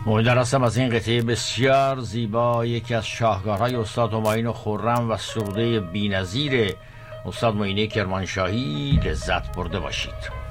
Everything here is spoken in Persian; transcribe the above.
امیدوار هستم از این قطعه بسیار زیبا، یکی از شاهکارهای استاد همایون خرم و سروده بی‌نظیر استاد معینی کرمانشاهی لذت برده باشید.